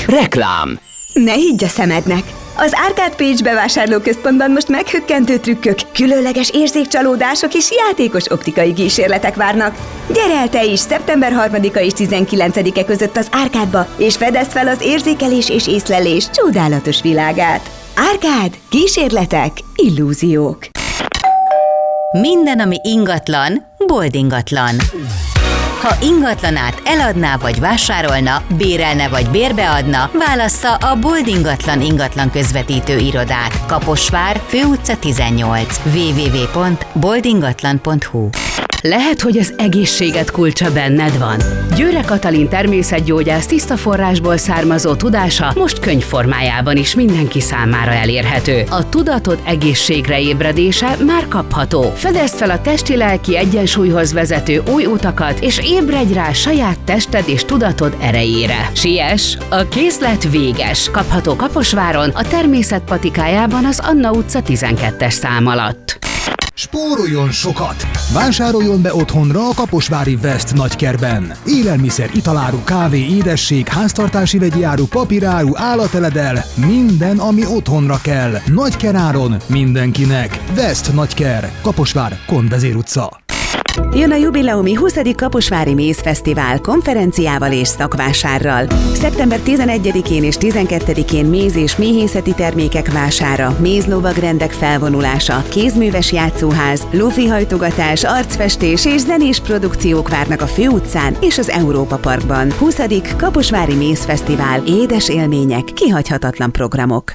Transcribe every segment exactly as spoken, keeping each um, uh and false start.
Reklám. Ne higgy a szemednek! Az Arcade Page bevásárlóközpontban most meghökkentő trükkök, különleges érzékcsalódások és játékos optikai kísérletek várnak. Gyere el te is szeptember harmadika és tizenkilencedike között az Arcade-ba, és fedezd fel az érzékelés és észlelés csodálatos világát. Arcade. Kísérletek, illúziók. Minden, ami ingatlan, boldingatlan. Ha ingatlanát eladná vagy vásárolna, bérelne vagy bérbeadna, válassza a Bold Ingatlan ingatlan közvetítő irodát. Kaposvár, Főutca tizennyolc, double-u double-u double-u pont bold ingatlan pont hu. Lehet, hogy az egészséged kulcsa benned van. Győre Katalin természetgyógyász tiszta forrásból származó tudása most könyvformájában is mindenki számára elérhető. A tudatod egészségre ébredése már kapható. Fedezd fel a testi-lelki egyensúlyhoz vezető új utakat, és ébredj rá saját tested és tudatod erejére. Siess, a készlet véges. Kapható Kaposváron, a Természet patikájában az Anna utca tizenkettes szám alatt. Spóroljon sokat! Vásároljon be otthonra a kaposvári West nagykertben. Élelmiszer, italáru, kávé, édesség, háztartási vegyi áru, papíráru, állateledel, minden, ami otthonra kell. Nagykeráron mindenkinek. West Nagyker, Kaposvár, Konvezér utca. Jön a jubileumi huszadik Kaposvári Mézfesztivál konferenciával és szakvásárral. szeptember tizenegyedikén és tizenkettedikén méz- és méhészeti termékek vására, mézlovagrendek felvonulása, kézműves játszóház, lófihajtogatás, arcfestés és zenés produkciók várnak a Főutcán és az Európa Parkban. huszadik Kaposvári Mézfesztivál, édes élmények, kihagyhatatlan programok.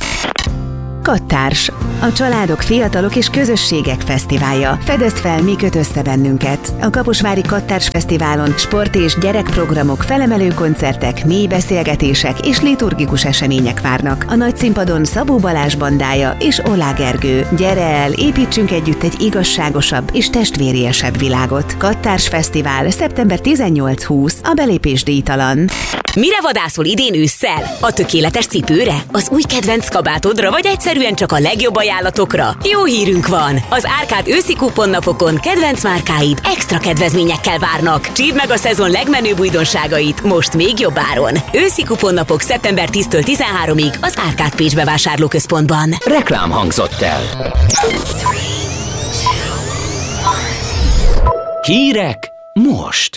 Kattárs. A családok, fiatalok és közösségek fesztiválja. Fedezd fel, mi köt össze bennünket. A Kaposvári Kattárs Fesztiválon sport- és gyerekprogramok, felemelő koncertek, mély beszélgetések és liturgikus események várnak. A nagy színpadon Szabó Balázs bandája és Olá Gergő. Gyere el, építsünk együtt egy igazságosabb és testvériesebb világot. Kattárs Fesztivál, szeptember tizennyolc-húsz, a belépés díjtalan. Mire vadászol idén ősszel? A tökéletes cipőre? Az új kedvenc kabátodra, vagy egyszerűen csak a legjobb ajánlatokra? Jó hírünk van! Az Arcade őszi kuponnapokon kedvenc márkáid extra kedvezményekkel várnak. Csípd meg a szezon legmenőbb újdonságait most még jobb áron. Őszi kuponnapok szeptember tíztől tizenháromig az Arcade Page bevásárlóközpontban. Reklám hangzott el. Hírek most.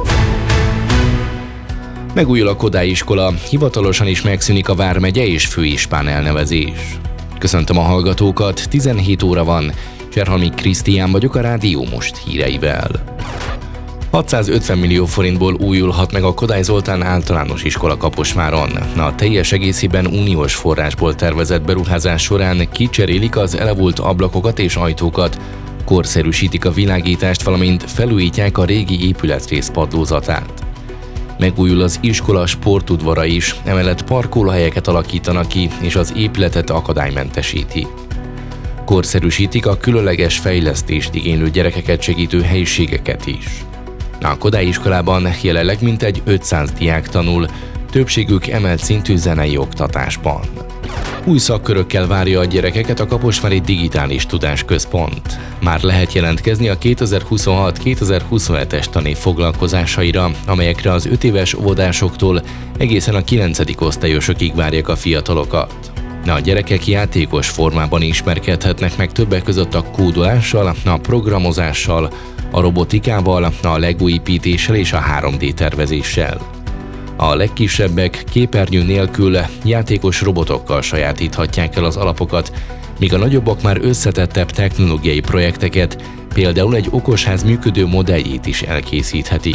Megújul a Kodály iskola, hivatalosan is megszűnik a vármegye és főispán elnevezés. Köszöntöm a hallgatókat, tizenhét óra van, Cserhalmi Krisztián vagyok a Rádió Most híreivel. hatszázötven millió forintból újulhat meg a Kodály Zoltán általános iskola Kaposváron. A teljes egészében uniós forrásból tervezett beruházás során kicserélik az elavult ablakokat és ajtókat, korszerűsítik a világítást, valamint felújítják a régi épületrész padlózatát. Megújul az iskola sportudvara is, emellett parkolóhelyeket alakítanak ki, és az épületet akadálymentesíti. Korszerűsítik a különleges fejlesztést igénylő gyerekeket segítő helyiségeket is. A Kodály iskolában jelenleg mintegy ötszáz diák tanul, többségük emelt szintű zenei oktatásban. Új szakkörökkel várja a gyerekeket a Kaposvári Digitális Tudásközpont. Már lehet jelentkezni a kétezer-huszonhat kétezer-huszonhetes tanév foglalkozásaira, amelyekre az öt éves óvodásoktól egészen a kilencedik osztályosokig várják a fiatalokat. A gyerekek játékos formában ismerkedhetnek meg többek között a kódolással, a programozással, a robotikával, a legóépítéssel és a három dé tervezéssel. A legkisebbek képernyő nélkül játékos robotokkal sajátíthatják el az alapokat, míg a nagyobbak már összetettebb technológiai projekteket, például egy okosház működő modelljét is elkészíthetik.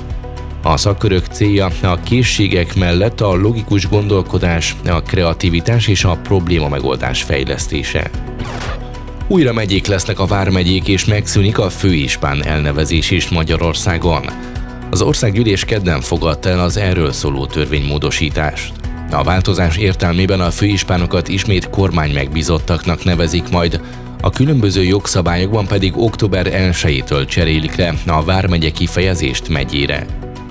A szakkörök célja a készségek mellett a logikus gondolkodás, a kreativitás és a probléma megoldás fejlesztése. Újra megyék lesznek a vármegyék, és megszűnik a főispán elnevezés is Magyarországon. Az országgyűlés kedden fogadta el az erről szóló törvénymódosítást. A változás értelmében a főispánokat ismét kormánymegbízottaknak nevezik majd, a különböző jogszabályokban pedig október elsejétől cserélik le a vármegye kifejezést megyére.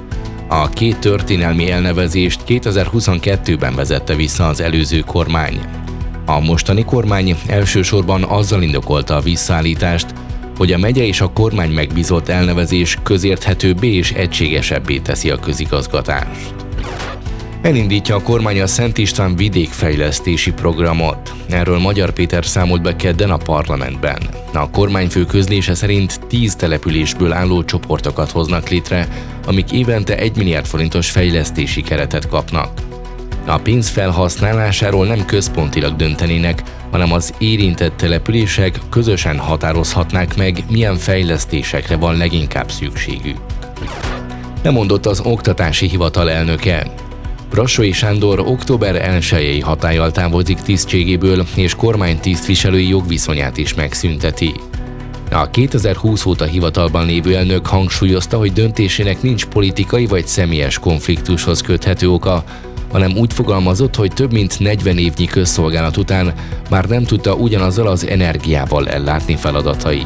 A két történelmi elnevezést kétezer-huszonkettőben vezette vissza az előző kormány. A mostani kormány elsősorban azzal indokolta a visszaállítást, hogy a megye és a kormány megbízott elnevezés közérthetőbbé és egységesebbé teszi a közigazgatást. Elindítja a kormány a Szent István vidékfejlesztési programot. Erről Magyar Péter számolt be kedden a parlamentben. A kormányfő közlése szerint tíz településből álló csoportokat hoznak létre, amik évente egy milliárd forintos fejlesztési keretet kapnak. A pénz felhasználásáról nem központilag döntenének, hanem az érintett települések közösen határozhatnák meg, milyen fejlesztésekre van leginkább szükségük. Lemondott az Oktatási Hivatal elnöke. Brassói Sándor október elsejei hatállyal távozik tisztségéből, és kormánytisztviselői jogviszonyát is megszünteti. A kétezer-húsz óta hivatalban lévő elnök hangsúlyozta, hogy döntésének nincs politikai vagy személyes konfliktushoz köthető oka, hanem úgy fogalmazott, hogy több mint negyven évnyi közszolgálat után már nem tudta ugyanazzal az energiával ellátni feladatait.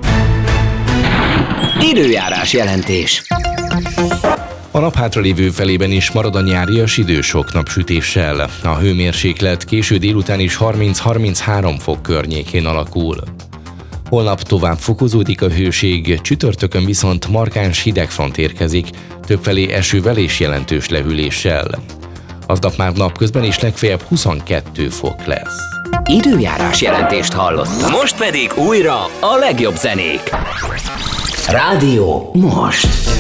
Időjárás jelentés. A nap hátralévő felében is marad a nyárias idő sok napsütéssel. A hőmérséklet késő délután is harminc-harminchárom fok környékén alakul. Holnap tovább fokozódik a hőség, csütörtökön viszont markáns hidegfront érkezik, többfelé esővel és jelentős lehűléssel. Aznap már napközben is legfeljebb huszonkettő fok lesz. Időjárás jelentést hallottam. Most pedig újra a legjobb zenék. Rádió most.